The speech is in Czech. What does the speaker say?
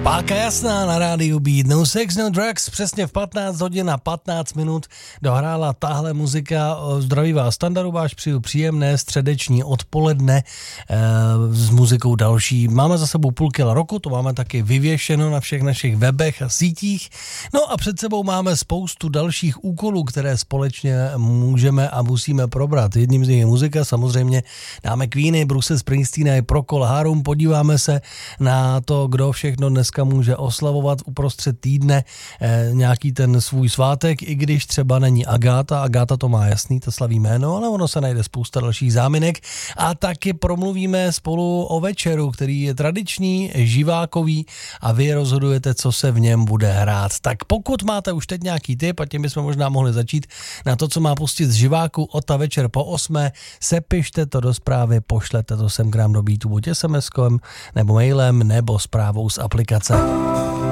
Páka jasná na rádiu Beat. No Sex, No Drugs, přesně v 15 hodin a 15 minut dohrála tahle muzika. Zdraví vás, Standardu váš, přeju příjemné středeční odpoledne s muzikou další. Máme za sebou půl kila roku, to máme taky vyvěšeno na všech našich webech a sítích. No a před sebou máme spoustu dalších úkolů, které společně můžeme a musíme probrat. Jedním z nich je muzika, samozřejmě dáme Queeny, Bruce Springsteena i Procol Harum, podíváme se na to, kdo všechno dneska může oslavovat uprostřed týdne nějaký ten svůj svátek, i když třeba není Agáta. Agáta to má jasný, to slaví jméno, ale ono se najde spousta dalších záminek. A taky promluvíme spolu o večeru, který je tradiční, živákový a vy rozhodujete, co se v něm bude hrát. Tak pokud máte už teď nějaký tip, a tím bychom možná mohli začít na to, co má pustit z živáku od ta večer po 8, sepište to do zprávy, pošlete to sem k nám do Beatu, buď SMS-kom, nebo mailem, nebo zprávou z aplikace.